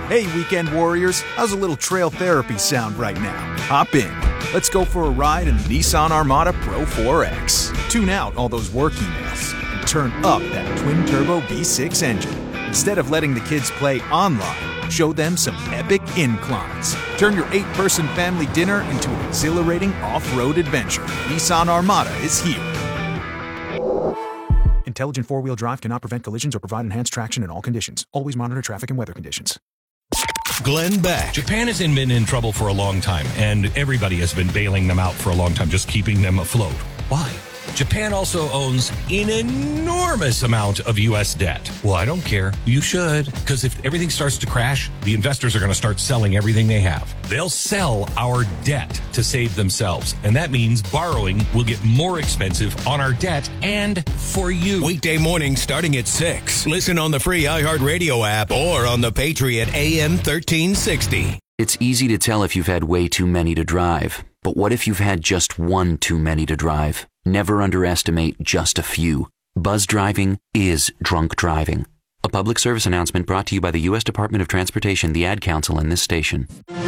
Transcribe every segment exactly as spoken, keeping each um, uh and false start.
Hey, weekend warriors, how's a little trail therapy sound right now? Hop in. Let's go for a ride in the Nissan Armada Pro four X. Tune out all those work emails and turn up that twin-turbo V six engine. Instead of letting the kids play online, show them some epic inclines. Turn your eight-person family dinner into an exhilarating off-road adventure. Nissan Armada is here. Intelligent four-wheel drive cannot prevent collisions or provide enhanced traction in all conditions. Always monitor traffic and weather conditions. Glenn Beck. Japan has been in trouble for a long time, and everybody has been bailing them out for a long time, just keeping them afloat. Why? Japan also owns an enormous amount of U S debt. Well, I don't care. You should, because if everything starts to crash, the investors are going to start selling everything they have. They'll sell our debt to save themselves, and that means borrowing will get more expensive on our debt and for you. Weekday morning starting at six. Listen on the free iHeartRadio app or on the Patriot A M thirteen sixty. It's easy to tell if you've had way too many to drive. But what if you've had just one too many to drive? Never underestimate just a few. Buzz driving is drunk driving. A public service announcement brought to you by the U S Department of Transportation, the Ad Council, and this station.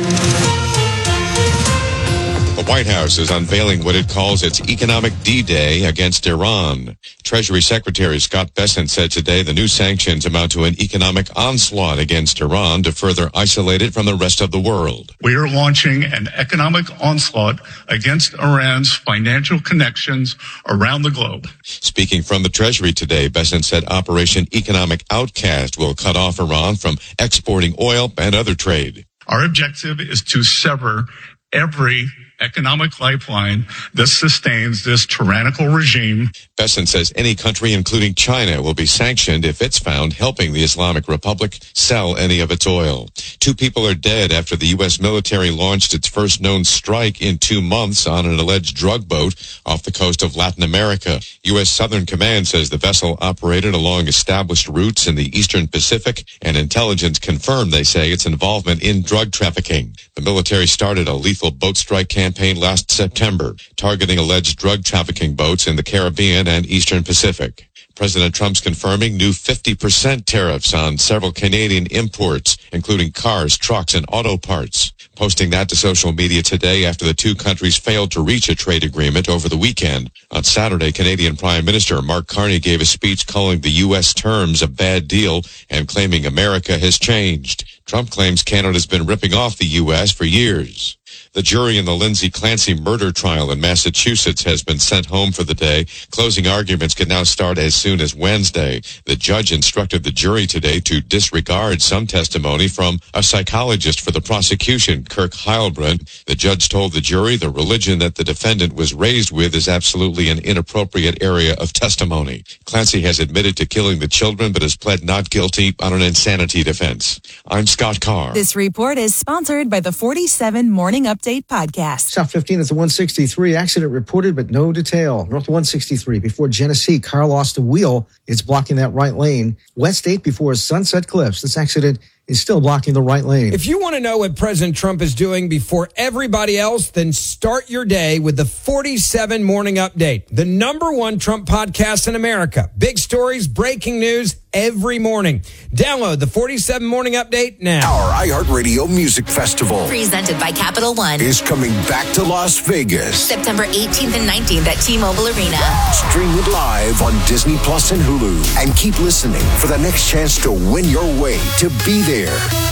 The White House is unveiling what it calls its economic D-Day against Iran. Treasury Secretary Scott Bessent said today the new sanctions amount to an economic onslaught against Iran to further isolate it from the rest of the world. We are launching an economic onslaught against Iran's financial connections around the globe. Speaking from the Treasury today, Bessent said Operation Economic Outcast will cut off Iran from exporting oil and other trade. Our objective is to sever every economic lifeline that sustains this tyrannical regime. Bessent says any country, including China, will be sanctioned if it's found helping the Islamic Republic sell any of its oil. Two people are dead after the U S military launched its first known strike in two months on an alleged drug boat off the coast of Latin America. U S Southern Command says the vessel operated along established routes in the Eastern Pacific, and intelligence confirmed, they say, its involvement in drug trafficking. The military started a lethal boat strike campaign last September, targeting alleged drug trafficking boats in the Caribbean and Eastern Pacific. President Trump's confirming new fifty percent tariffs on several Canadian imports, including cars, trucks, and auto parts. Posting that to social media today after the two countries failed to reach a trade agreement over the weekend. On Saturday, Canadian Prime Minister Mark Carney gave a speech calling the U S terms a bad deal and claiming America has changed. Trump claims Canada's been ripping off the U S for years. The jury in the Lindsay Clancy murder trial in Massachusetts has been sent home for the day. Closing arguments can now start as soon as Wednesday. The judge instructed the jury today to disregard some testimony from a psychologist for the prosecution, Kirk Heilbrunn. The judge told the jury the religion that the defendant was raised with is absolutely an inappropriate area of testimony. Clancy has admitted to killing the children but has pled not guilty on an insanity defense. I'm Scott Carr. This report is sponsored by the forty-seven Morning Update podcast. South fifteen is the one sixty-three. Accident reported, but no detail. North one sixty-three before Genesee. Car lost a wheel. It's blocking that right lane. West eight before Sunset Cliffs. This accident is still blocking the right lane. If you want to know what President Trump is doing before everybody else, then start your day with the forty-seven Morning Update, the number one Trump podcast in America. Big stories, breaking news every morning. Download the forty-seven Morning Update now. Our iHeartRadio Music Festival, presented by Capital One, is coming back to Las Vegas. September eighteenth and nineteenth at T-Mobile Arena. Stream it live on Disney Plus and Hulu. And keep listening for the next chance to win your way to be there.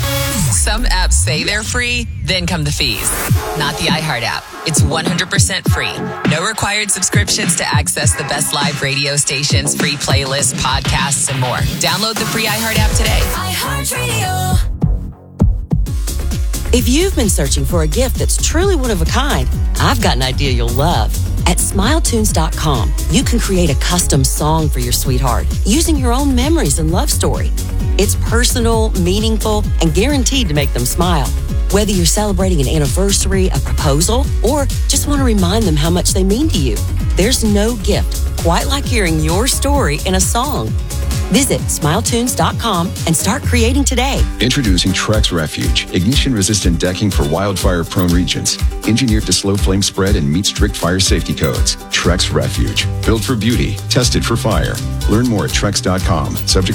Some apps say they're free, then come the fees. Not the iHeart app. It's one hundred percent free. No required subscriptions to access the best live radio stations, free playlists, podcasts, and more. Download the free iHeart app today. iHeartRadio. If you've been searching for a gift that's truly one of a kind, I've got an idea you'll love. At smile tunes dot com, you can create a custom song for your sweetheart using your own memories and love story. It's personal, meaningful, and guaranteed to make them smile. Whether you're celebrating an anniversary, a proposal, or just want to remind them how much they mean to you, there's no gift quite like hearing your story in a song. Visit smile tunes dot com and start creating today. Introducing Trex Refuge, ignition-resistant decking for wildfire-prone regions. Engineered to slow flame spread and meet strict fire safety codes. Trex Refuge, built for beauty, tested for fire. Learn more at trex dot com. Subject